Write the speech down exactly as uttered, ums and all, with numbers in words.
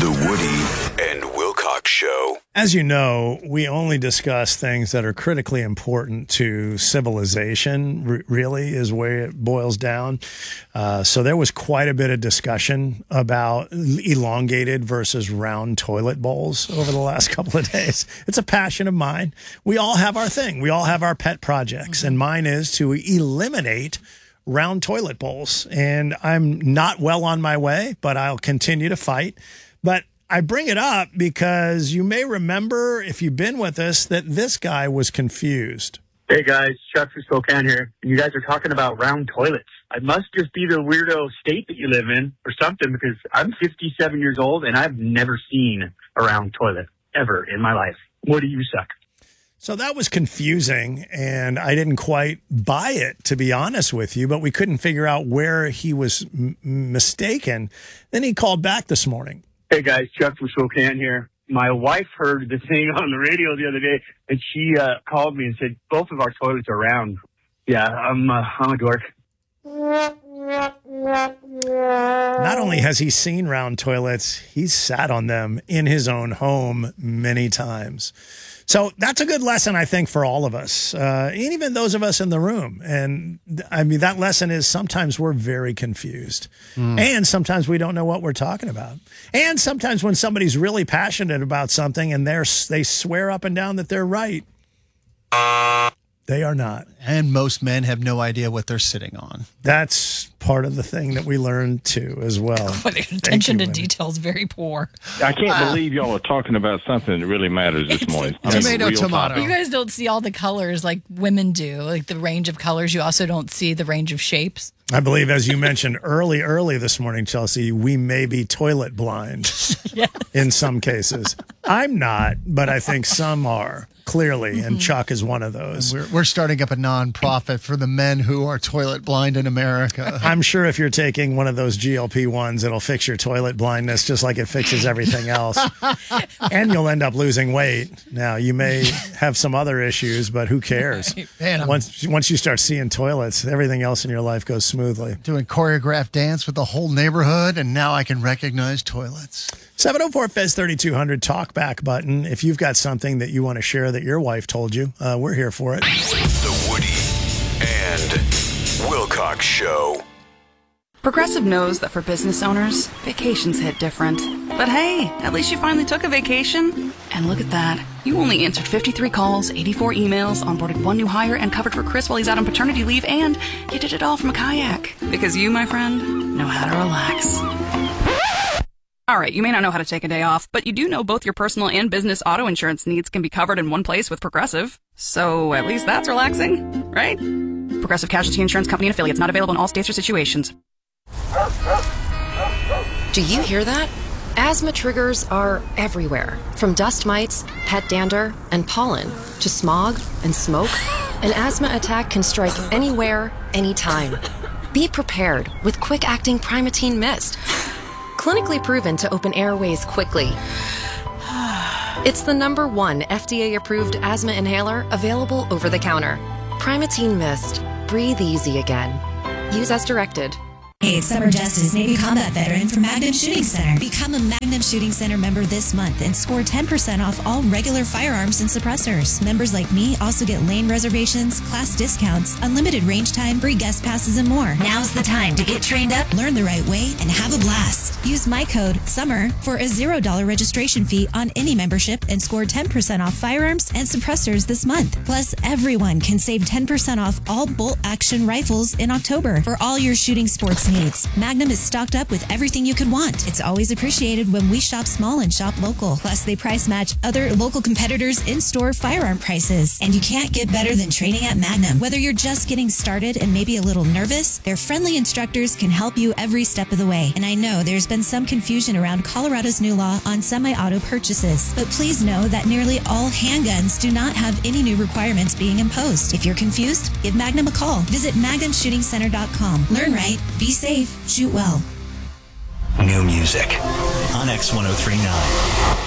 The Woody and Wilcox Show. As you know, we only discuss things that are critically important to civilization, r- really, is where it boils down. Uh, so there was quite a bit of discussion about elongated versus round toilet bowls over the last couple of days. It's a passion of mine. We all have our thing. We all have our pet projects, and mine is to eliminate round toilet bowls. And I'm not well on my way, but I'll continue to fight. But I bring it up because you may remember, if you've been with us, that this guy was confused. Hey guys, Chuck from Spokane here. You guys are talking about round toilets. I must just be the weirdo state that you live in or something, because I'm fifty-seven years old and I've never seen a round toilet ever in my life. What do you suck? So that was confusing, and I didn't quite buy it, to be honest with you, but we couldn't figure out where he was m- mistaken. Then he called back this morning. Hey guys, Chuck from Spokane here. My wife heard the thing on the radio the other day, and she uh, called me and said both of our toilets are round. Yeah, I'm uh, I'm a dork. Not only has he seen round toilets, he's sat on them in his own home many times. So that's a good lesson, I think, for all of us, uh, and even those of us in the room. And I mean, that lesson is sometimes we're very confused, mm. and sometimes we don't know what we're talking about. And sometimes when somebody's really passionate about something and they're, they swear up and down that they're right, they are not. And most men have no idea what they're sitting on. That's part of the thing that we learned too, as well. But attention to detail is very poor. I can't uh, believe y'all are talking about something that really matters this morning. I mean, tomato, tomato. You guys don't see all the colors like women do, like the range of colors. You also don't see the range of shapes. I believe, as you mentioned early, early this morning, Chelsea, we may be toilet blind yes. in some cases. I'm not, but I think some are, clearly, and mm-hmm. Chuck is one of those. We're, we're starting up a nonprofit for the men who are toilet blind in America. I'm sure if you're taking one of those G L P ones, it'll fix your toilet blindness just like it fixes everything else. And you'll end up losing weight. Now, you may have some other issues, but who cares? Man, once, once you start seeing toilets, everything else in your life goes smoothly. Doing choreographed dance with the whole neighborhood, and now I can recognize toilets. seven oh four F E Z thirty-two hundred, talk back button. If you've got something that you want to share that your wife told you, uh, we're here for it. The Woody and Wilcox Show. Progressive knows that for business owners, vacations hit different. But hey, at least you finally took a vacation. And look at that. You only answered fifty-three calls, eighty-four emails, onboarded one new hire, and covered for Chris while he's out on paternity leave, and you did it all from a kayak. Because you, my friend, know how to relax. All right, you may not know how to take a day off, but you do know both your personal and business auto insurance needs can be covered in one place with Progressive. So at least that's relaxing, right? Progressive Casualty Insurance Company and affiliates, not available in all states or situations. Do you hear that? Asthma triggers are everywhere, from dust mites, pet dander, and pollen, to smog and smoke. An asthma attack can strike anywhere, anytime. Be prepared with quick-acting Primatene Mist. Clinically proven to open airways quickly. It's the number one F D A-approved asthma inhaler available over the counter. Primatene Mist. Breathe easy again. Use as directed. Hey, it's Summer Justice, Navy combat veteran from Magnum Shooting Center. Become a Magnum Shooting Center member this month and score ten percent off all regular firearms and suppressors. Members like me also get lane reservations, class discounts, unlimited range time, free guest passes, and more. Now's the time to get trained up, learn the right way, and have a blast. Use my code SUMMER for a zero dollars registration fee on any membership and score ten percent off firearms and suppressors this month. Plus, everyone can save ten percent off all bolt-action rifles in October for all your shooting sports needs. Magnum is stocked up with everything you could want. It's always appreciated when we shop small and shop local. Plus, they price match other local competitors' in-store firearm prices. And you can't get better than training at Magnum. Whether you're just getting started and maybe a little nervous, their friendly instructors can help you every step of the way. And I know there's been some confusion around Colorado's new law on semi-auto purchases. But please know that nearly all handguns do not have any new requirements being imposed. If you're confused, give Magnum a call. Visit magnum shooting center dot com. Learn right, be safe, shoot well. New music on X one oh three point nine.